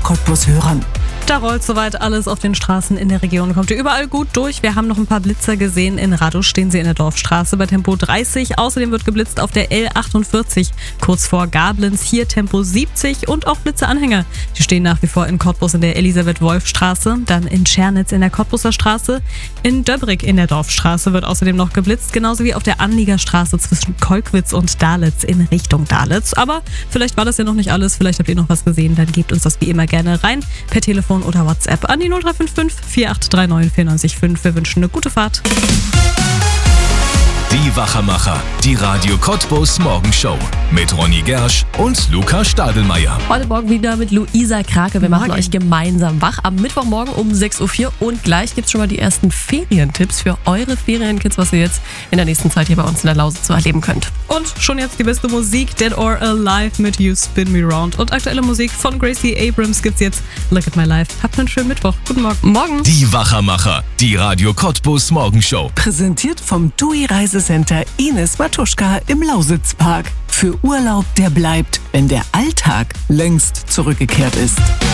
Cottbus-Hörern. Da rollt soweit alles auf den Straßen in der Region. Kommt ihr überall gut durch. Wir haben noch ein paar Blitzer gesehen. In Radosch stehen sie in der Dorfstraße bei Tempo 30. Außerdem wird geblitzt auf der L48 kurz vor Gablens. Hier Tempo 70 und auch Blitzeranhänger. Die stehen nach wie vor in Cottbus in der Elisabeth-Wolf-Straße. Dann in Tschernitz in der Cottbuser Straße. In Döbrig in der Dorfstraße wird außerdem noch geblitzt. Genauso wie auf der Anliegerstraße zwischen Kolkwitz und Dalitz in Richtung Dalitz. Aber vielleicht war das ja noch nicht alles. Vielleicht habt ihr noch was gesehen. Dann gebt uns das wie immer gerne rein. Per Telefon oder WhatsApp an die 0355 4839 94 5. Wir wünschen eine gute Fahrt. Die Wachermacher, die Radio Cottbus Morgenshow mit Ronny Gersch und Luca Stadelmeier. Heute Morgen wieder mit Luisa Krake. Wir machen euch gemeinsam wach am Mittwochmorgen um 6.04 Uhr. Und gleich gibt es schon mal die ersten Ferientipps für eure Ferienkids, was ihr jetzt in der nächsten Zeit hier bei uns in der Lausitz so erleben könnt. Und schon jetzt die beste Musik, Dead or Alive mit You Spin Me Round. Und aktuelle Musik von Gracie Abrams gibt's jetzt. Look at My Life. Habt einen schönen Mittwoch. Guten Morgen. Morgen. Die Wachermacher, die Radio Cottbus Morgenshow. Präsentiert vom TUI Reisecenter Ines Matuschka im Lausitzpark. Für Urlaub, der bleibt, wenn der Alltag längst zurückgekehrt ist.